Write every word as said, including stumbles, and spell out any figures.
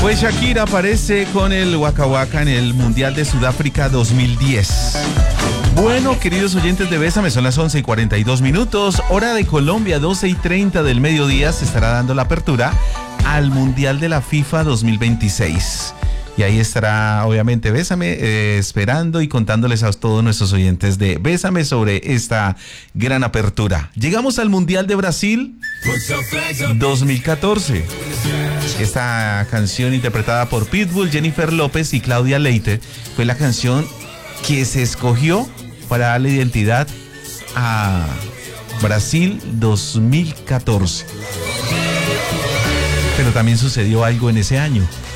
Pues Shakira aparece con el Waka Waka en el Mundial de Sudáfrica dos mil diez. Bueno, queridos oyentes de Bésame, son las once y cuarenta y dos minutos, hora de Colombia, doce y treinta del mediodía, se estará dando la apertura al Mundial de la FIFA dos mil veintiséis. Y ahí estará, obviamente, Bésame, eh, esperando y contándoles a todos nuestros oyentes de Bésame sobre esta gran apertura. Llegamos al Mundial de Brasil dos mil catorce. Esta canción interpretada por Pitbull, Jennifer López y Claudia Leite fue la canción que se escogió para darle identidad a Brasil dos mil catorce. Pero también sucedió algo en ese año.